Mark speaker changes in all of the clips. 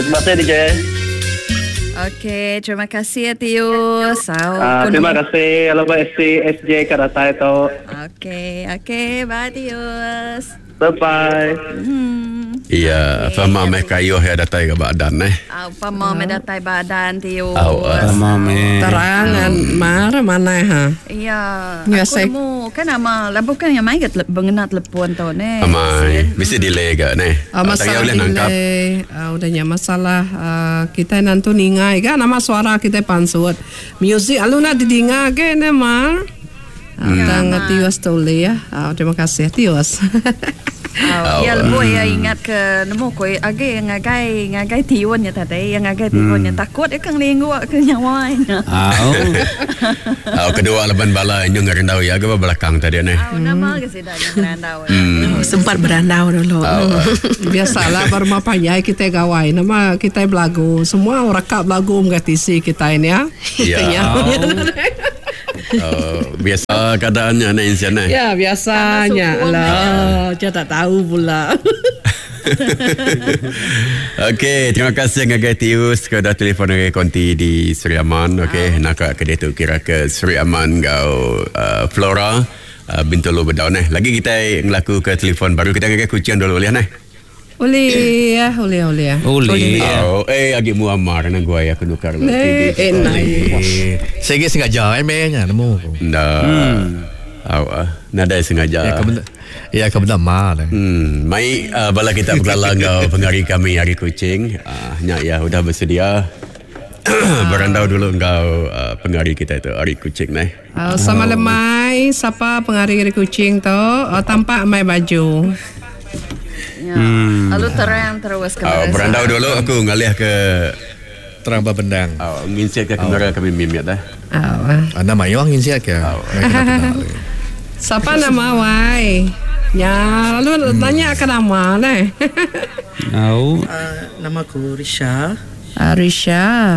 Speaker 1: terima kasih DJ.
Speaker 2: Okey, terima kasih Tius.
Speaker 1: Terima kasih Aloba SJ Karatai to.
Speaker 2: Okey, bye Tius.
Speaker 1: Bye.
Speaker 3: Iya, fama me kayo ya datai ke badan
Speaker 2: Fama me datai badan Tius.
Speaker 3: Fama me
Speaker 4: terangan mana ha.
Speaker 2: Iya. Aku mau kan ama labukan yang main kat bengenat lepon to ne.
Speaker 3: Amai, mesti delay ke ne.
Speaker 4: Masalah delay. Udahnya masalah kita nanti ningai kan nama suara kita pansut. Music aluna didinga ke ne mar. Tang Tius tole ya. Terima kasih Tius.
Speaker 2: Ya lebih ya ingat ke nemu koi age ngagai tiwan ya tadi yang ngagai tiwan ya takut kang linggu ke nyawai.
Speaker 3: Kedua leban bala inyo ngerendau ya ke belakang tadi ne.
Speaker 2: Nama ke sida ngerendau.
Speaker 4: Sempat berandau dulu. Biasalah baru mapanyai kita gawai nama kita belagu semua rekap lagu mengatisi kita ini ya.
Speaker 3: Biasa keadaannya ni Insian ni.
Speaker 4: Ya biasanya lah. Saya tak tahu pula.
Speaker 3: Okey, terima kasih ngagai Tius sudah telefon ngagai konti di Seri Aman. Okey, nak ke dia tu kira ke Seri Aman gau Flora Bintulu Bedau ni. Lagi kita ngelaku ke telefon baru kita ngagai kucian dulu boleh ni.
Speaker 4: Boleh.
Speaker 3: Agi Muammar na gua ya kedukar lo.
Speaker 5: Saya sengaja nya nemu.
Speaker 3: Nada sengaja.
Speaker 5: Ya kebenar ma.
Speaker 3: Mai bala kita berlalang pengari kami hari kucing. Nya ya udah bersedia. Berandau dulu engkau pengari kita itu hari kucing ni.
Speaker 4: Sama lemai siapa pengari hari kucing tu tampak mai baju.
Speaker 2: Lalu terang terus ke
Speaker 3: berandau dulu aku ngalih ke
Speaker 5: terang bendang.
Speaker 3: Nginsiat ke kamera kami mimiat dah.
Speaker 5: Nama yo nginsiat ke.
Speaker 4: Siapa nama wai? Ya, lalu tanya ke nama ni.
Speaker 6: Namaku Risha.
Speaker 4: Risha.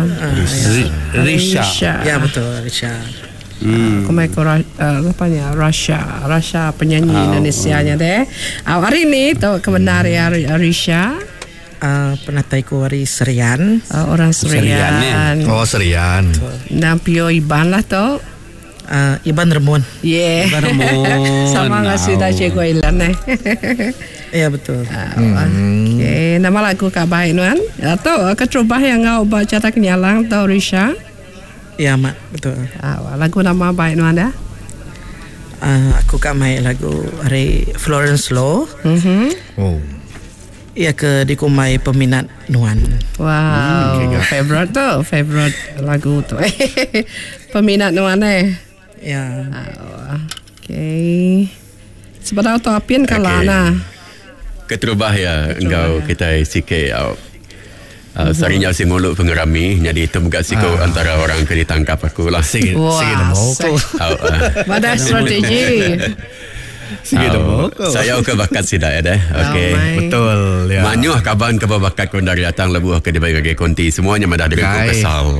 Speaker 6: Ya betul Risha.
Speaker 4: Komeko Rasha penyanyi Indonesianya deh. Hari ini tu kebenar ya Risha.
Speaker 6: Penataiku hari Serian.
Speaker 4: Orang Serian.
Speaker 5: Serian.
Speaker 4: Nampio Iban lah tu.
Speaker 6: Iban Remon.
Speaker 4: Iban Remon. Sama ngasih dah cikgu Ilan
Speaker 6: Ya betul.
Speaker 4: Okay. Nama lagu kabai nuan. Atau ketrubah yang ngau baca tak nyalang tu Risha.
Speaker 6: Ya mak betul.
Speaker 4: Lagu nama baik nu anda?
Speaker 6: Aku kamai lagu hari Florence Law. Ya ke dikumai peminat nuan.
Speaker 4: Wow, favorite lagu tu. Peminat nuan
Speaker 6: Ya.
Speaker 4: Okay. Sebenarnya tu apian kalana.
Speaker 3: Keterubah ya engkau kita sikit. Sarinya si mulut pengerami jadi itu bukan siko antara orang ke ditangkap aku lah
Speaker 5: sikit
Speaker 4: ada strategi
Speaker 3: saya ke bakat sidak ya deh. Okey,
Speaker 5: betul ya.
Speaker 3: Manyuh kaban ke bakat kon dari datang lebuh ke dibagi konti semuanya madah dengan kesal.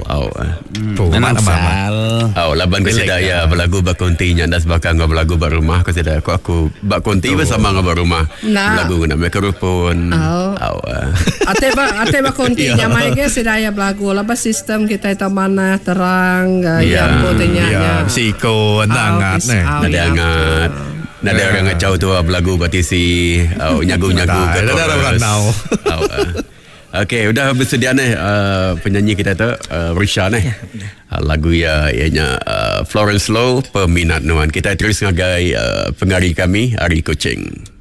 Speaker 3: Laban ke sidak ya berlagu bakonti nyanda sebakang berlagu berumah ke sidak aku bakonti bersama ngau berumah. Berlagu nak mikrofon.
Speaker 4: Ate bakonti nya mai ke sidak ya berlagu lepas sistem kita itu mana terang yang potenya
Speaker 5: siko angat
Speaker 3: ada angat. Nada orang ngacau tu berlagu batisi nyagu-nyagu ke chorus. Okey, udah bersedia ni penyanyi kita tu Risha ni. Lagu ianya Florence Law Peminat Nuan. Kita terus ngagai pengari kami Hari Kucing.